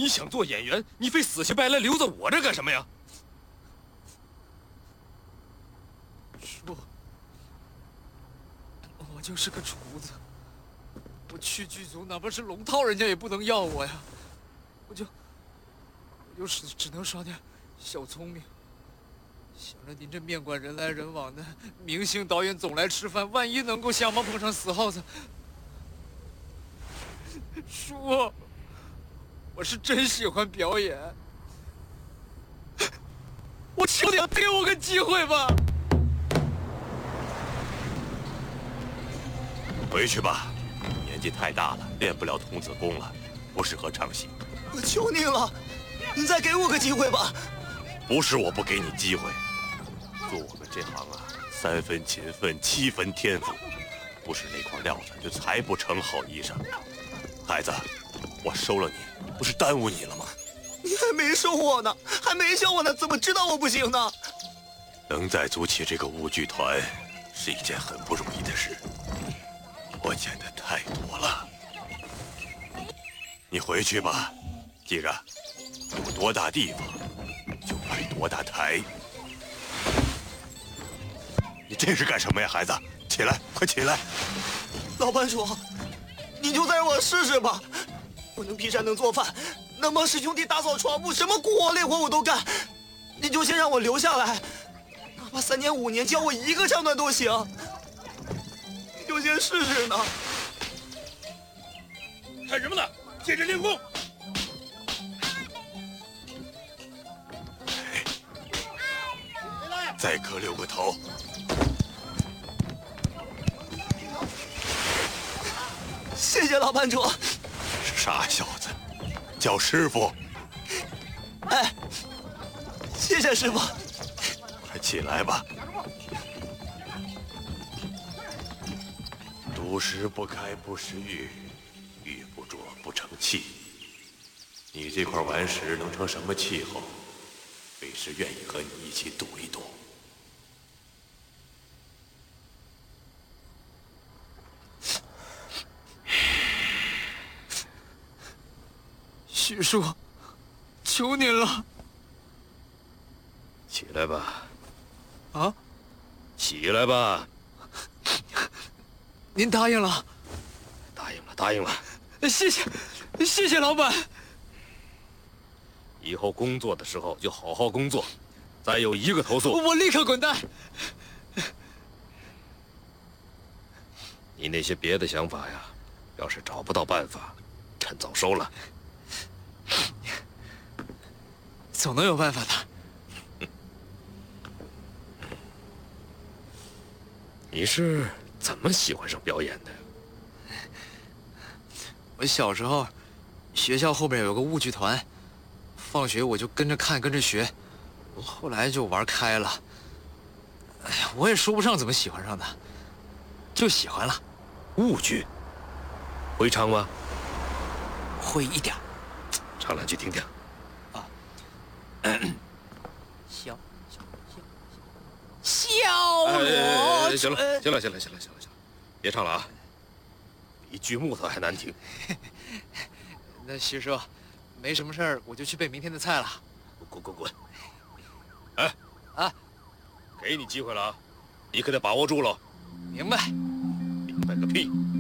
你想做演员，你非死乞白赖留在我这干什么呀？ 叔，我就是个厨子，我去剧组，哪怕是龙套，人家也不能要我呀。我就只能耍点小聪明，想着您这面馆人来人往的，明星导演总来吃饭，万一能够想帮碰上死耗子，叔，我是真喜欢表演，我求你给我个机会吧。 回去吧，年纪太大了，练不了童子功了，不适合唱戏。 我求您了，您再给我个机会吧。 不是我不给你机会，做我们这行啊，3分勤奋，7分天赋，不是那块料子就裁不成好衣裳。孩子，我收了你，不是耽误你了吗？ 你还没收我呢，还没教我呢，怎么知道我不行呢？ 能再组起这个舞剧团，是一件很不容易的事。我见的太多了。你回去吧，记着，有多大地方就摆多大台。你这是干什么呀，孩子？起来，快起来！ 老班主，你就再让我试试吧。我能劈山，能做饭，能帮师兄弟打扫床铺，什么苦活累活我都干。你就先让我留下来，哪怕3年5年，教我一个唱段都行。你就先试试呢。 看什么呢？接着练功。 再磕6个头。 谢谢老班主。 傻小子，叫师傅。 哎，谢谢师傅。 快起来吧。独食不开不食欲，玉不琢不成器。你这块顽石能成什么气候？为师愿意和你一起赌一赌。 许叔，求您了。 起来吧。 啊？ 起来吧。 您答应了？ 答应了，答应了。 谢谢老板。 以后工作的时候就好好工作，再有一个投诉， 我立刻滚蛋。 你那些别的想法呀，要是找不到办法，趁早收了。 总能有办法的。 你是怎么喜欢上表演的？ 我小时候，学校后边有个舞剧团，放学我就跟着看，跟着学，后来就玩开了。哎呀，我也说不上怎么喜欢上的，就喜欢了。 舞剧，会唱吗？ 会一点。 唱两句听听。 啊。小哎， 我。 行了，别唱了啊，比锯木头还难听。 那徐叔，没什么事儿，我就去备明天的菜了。 滚！哎， 啊， 给你机会了啊，你可得把握住了。 明白。 明白个屁！